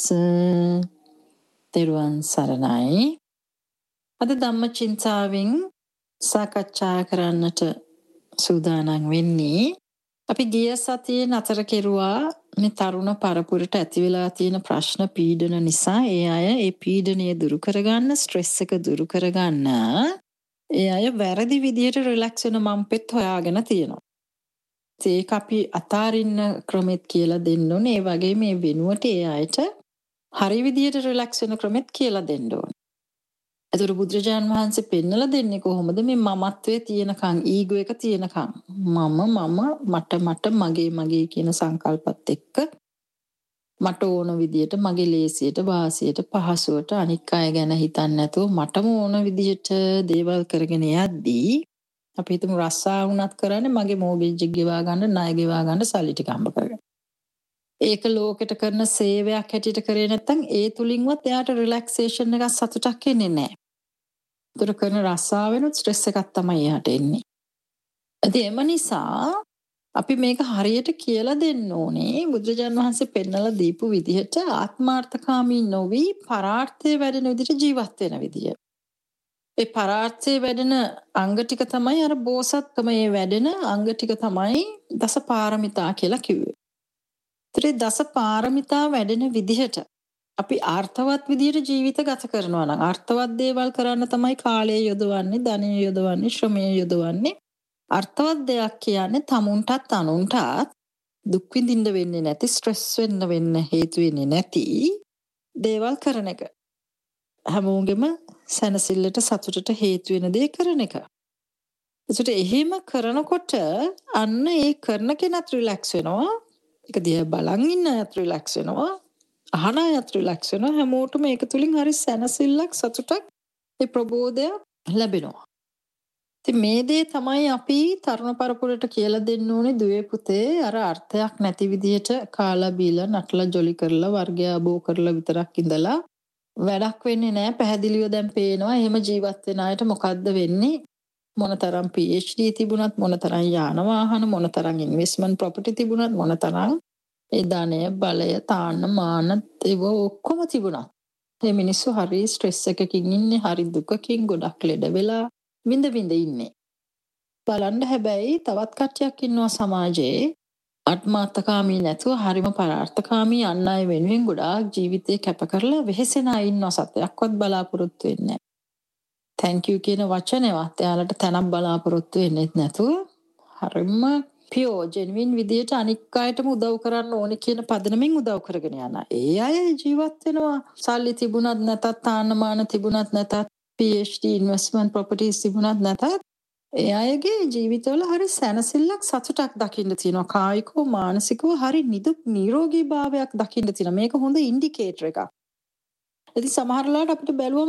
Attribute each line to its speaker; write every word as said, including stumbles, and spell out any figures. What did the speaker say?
Speaker 1: තෙරුවන් සරණයි. අද ධම්මචින්තාවෙන් සාකච්ඡා කරන්නට සූදානම් වෙන්නේ අපි ගිය සතියේ නතර කෙරුවා මේ තරුණ පරපුරට ඇති වෙලා තියෙන ප්‍රශ්න පීඩන නිසා ඒ අය ඒ පීඩනය දුරු කරගන්න ස්ට්‍රෙස් එක දුරු කරගන්න ඒ අය වැරදි විදියට රිලැක්ස් වෙන මම්පෙත් හොයාගෙන තියෙනවා. ඒක අපි අතාරින්න ක්‍රමෙත් කියලා දෙන්න ඕනේ. ඒ වගේ මේ වෙනුවට ඒ අයට හරි විදියට රිලැක්ස් වෙන ක්‍රමෙත් කියලා දෙන්න ඕනේ. ඒතර බුදුරජාන් වහන්සේ පෙන්නලා දෙන්නේ කොහොමද මේ මමත්වයේ තියෙනකන් ඊගෝ එක තියෙනකන් මම මම මට මට මගේ මගේ කියන සංකල්පත් එක්ක මට ඕන විදියට මගේ ලේසියට වාසියට පහසුවට අනික් අය ගැන හිතන්නේ නැතුව මටම ඕන විදියට දේවල් කරගෙන යද්දී අපි හිතමු රස්සා වුණත් කරන්නේ මගේ මෝගේජ් එක ගෙවා ගන්න ණය ගෙවා ගන්න සල්ලි ටික හම්බ කරගන්න. ඒක ලෝකෙට කරන සේවයක් හැටියට කරේ නැත්නම් ඒ තුලින්වත් එයාට රිලැක්සේෂන් එකක් සතුටක් එන්නේ නැහැ. ඒතර කරන රස්සාවෙනුත් ස්ට්‍රෙස් එකක් තමයි එයාට එන්නේ. ඉතින් එම නිසා අපි මේක හරියට කියලා දෙන්න ඕනේ බුදුරජාන් වහන්සේ පෙන්නලා දීපු විදිහට ආත්මාර්ථකාමී නොවි පරාර්ථයේ වැඩෙන විදිහට ජීවත් වෙන විදිය. ඒ පරාර්ථයේ වැඩෙන අංග ටික තමයි අර බෝසත්කමේ වැඩෙන අංග ටික තමයි දසපාරමිතා කියලා කිව්වේ. ඒතරේ දසපාරමිතා වැඩෙන විදිහට අපි අර්ථවත් විදිහට ජීවිත ගත කරනවා නම් අර්ථවත් දේවල් කරන්න තමයි කාලය යොදවන්නේ, ධනය යොදවන්නේ, ශ්‍රමය යොදවන්නේ. අර්ථවත් දෙයක් කියන්නේ තමුන්ටත් අනුන්ටත් දුක් විඳින්න වෙන්නේ නැති, ස්ට්‍රෙස් වෙන්න වෙන්න හේතු වෙන්නේ නැති දේවල් කරන එක. හැමෝගෙම සැනසෙල්ලට සතුටට හේතු වෙන දේ කරන එක. ඒකට එහෙම කරනකොට අන්න ඒ කරන කෙනත් රිලැක්ස් වෙනවා. ඒක දිහා බලන් ඉන්න අයත් රිලැක්ස් වෙනවා. අහන අයත් රිලැක්ස් වෙනවා. හැමෝටම ඒක තුලින් හරි සැනසෙල්ලක් සතුටක් ඒ ප්‍රබෝධය ලැබෙනවා. ඉතින් මේ දේ තමයි අපි තරුණ පරපුරට කියලා දෙන්න ඕනේ දුවේ පුතේ අර අර්ථයක් නැති විදිහට කාලා බීලා නටලා ජොලි කරලා වර්ගය අබෝ කරලා විතරක් ඉඳලා වැඩක් වෙන්නේ නැහැ. පැහැදිලිව දැන් පේනවා එහෙම ජීවත් වෙන අයට මොකද්ද වෙන්නේ? මොනතරම් පී එච් ඩී තිබුණත් මොනතරම් යාන වාහන මොනතරම් ඉන්වෙස්ට්මන්ට් ප්‍රොපර්ටි තිබුණත් මොනතරම් ඒ ධනය බලය තාන්න මාන ඒව ඔක්කොම තිබුණා. මේ මිනිස්සු හරි ස්ට්‍රෙස් එකකින් ඉන්නේ, හරි දුකකින් ගොඩක් ලෙඩ වෙලා විඳ විඳ ඉන්නේ. බලන්න හැබැයි තවත් කට්ටියක් ඉන්නවා සමාජයේ ආත්මාර්ථකාමී නැතුව හරිම පරාර්ථකාමී අන් අය වෙනුවෙන් ගොඩාක් ජීවිතේ කැප කරලා වෙහෙසෙන අය ඉන්නවා. සතයක්වත් බලාපොරොත්තු වෙන්නේ නැහැ. thank you කියන වචනේවත් එයාලට තනක් බලාපොරොත්තු වෙන්නේ නැතුව හරිම pure genuine විදියට අනික් අයටම උදව් කරන්න ඕනේ කියන පදනමෙන් උදව් කරගෙන යනවා. ඒ අය ජීවත් වෙනවා. සල්ලි තිබුණත් නැතත්, තාන්නමාන තිබුණත් නැතත්, පී එච් ඩී investment properties තිබුණත් නැතත්, ඒ අයගේ ජීවිතවල හරි සැනසෙල්ලක් සතුටක් දකින්න තියෙනවා. කායිකව මානසිකව හරි නිදුක් නිරෝගී භාවයක් දකින්න තියෙනවා. මේක හොඳ ඉන්ඩිකේටර් එකක්. ඉතින් සමහර වෙලාවට අපිට බැලුවම